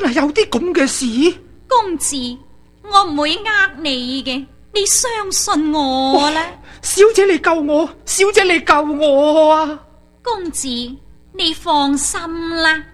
係有啲咁嘅事？ 公子，我唔會呃你嘅，你相信我啦。 小姐你救我，小姐你救我啊！ 公子，你放心啦。